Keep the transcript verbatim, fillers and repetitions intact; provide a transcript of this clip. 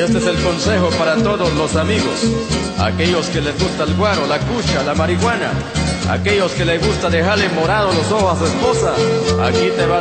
este es el consejo para todos los amigos. Aquellos que les gusta el guaro, la cucha, la marihuana. Aquellos que les gusta dejarle morados los ojos a su esposa. Aquí te va